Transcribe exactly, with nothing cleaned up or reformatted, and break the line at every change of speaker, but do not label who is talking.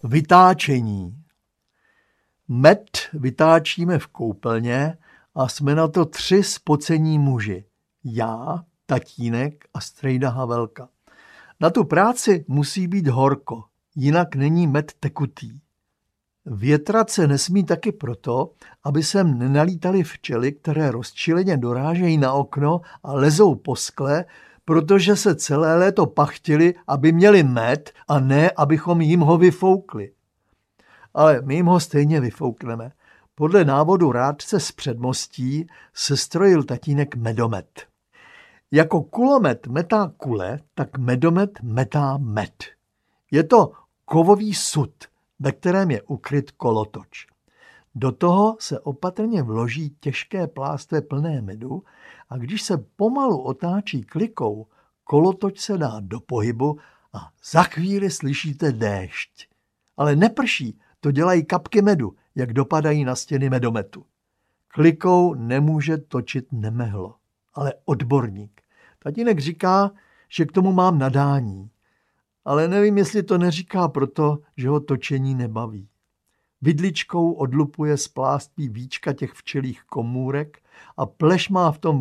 Vytáčení. Med vytáčíme v koupelně a jsme na to tři spocení muži. Já, tatínek a strejda Havelka. Na tu práci musí být horko, jinak není med tekutý. Větrat se nesmí taky proto, aby sem nenalítaly včely, které rozčileně dorážejí na okno a lezou po skle, protože se celé léto pachtili, aby měli med a ne, abychom jim ho vyfoukli. Ale my jim ho stejně vyfoukneme. Podle návodu rádce z Předmostí sestrojil tatínek medomet. Jako kulomet metá kule, tak medomet metá med. Je to kovový sud, ve kterém je ukryt kolotoč. Do toho se opatrně vloží těžké plástve plné medu a když se pomalu otáčí klikou, kolotoč se dá do pohybu a za chvíli slyšíte déšť. Ale neprší, to dělají kapky medu, jak dopadají na stěny medometu. Klikou nemůže točit nemehlo, ale odborník. Tatínek říká, že k tomu mám nadání, ale nevím, jestli to neříká proto, že ho točení nebaví. Vidličkou odlupuje z pláství víčka těch včelích komůrek a pleš má v tom